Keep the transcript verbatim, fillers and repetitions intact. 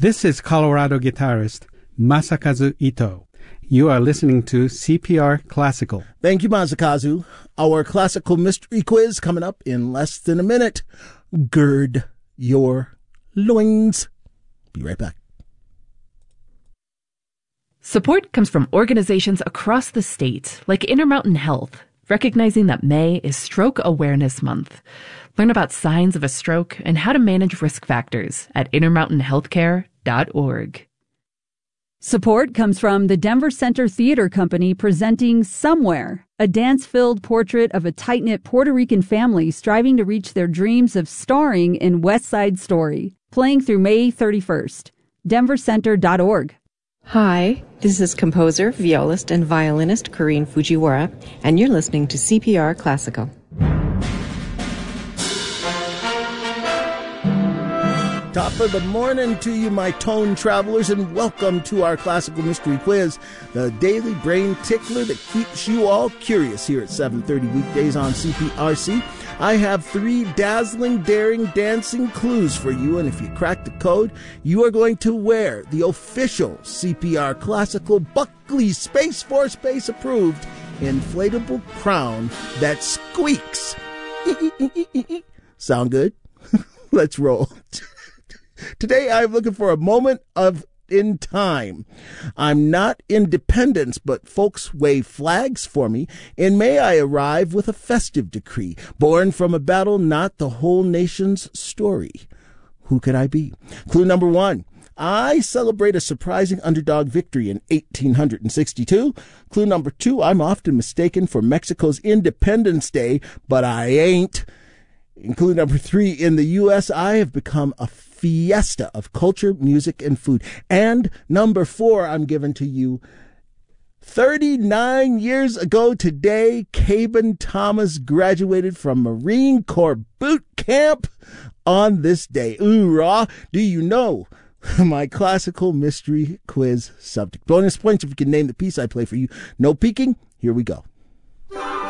This is Colorado guitarist Masakazu Ito. You are listening to C P R Classical. Thank you, Masakazu. Our classical mystery quiz coming up in less than a minute. Gird your loins. Be right back. Support comes from organizations across the state, like Intermountain Health, recognizing that May is Stroke Awareness Month. Learn about signs of a stroke and how to manage risk factors at intermountain healthcare dot org. Support comes from the Denver Center Theater Company presenting Somewhere, a dance-filled portrait of a tight-knit Puerto Rican family striving to reach their dreams of starring in West Side Story, playing through May thirty-first. denver center dot org. Hi, this is composer, violist, and violinist Corinne Fujiwara, and you're listening to C P R Classical. Top of the morning to you, my tone travelers, and welcome to our Classical Mystery Quiz, the daily brain tickler that keeps you all curious here at seven thirty weekdays on C P R C. I have three dazzling, daring, dancing clues for you, and if you crack the code, you are going to wear the official C P R Classical Buckley Space Force Base approved inflatable crown that squeaks. Sound good? Let's roll. Today I'm looking for a moment of in time. I'm not Independence, but folks wave flags for me. In May I arrive with a festive decree, born from a battle not the whole nation's story. Who could I be? Clue number one. I celebrate a surprising underdog victory in eighteen sixty-two. Clue number two. I'm often mistaken for Mexico's Independence Day, but I ain't. And clue number three. In the U S, I have become a fiesta of culture, music, and food. And number four, I'm given to you. thirty-nine years ago today, Cabin Thomas graduated from Marine Corps boot camp on this day. Oorah! Do you know my classical mystery quiz subject? Bonus points if you can name the piece I play for you. No peeking. Here we go.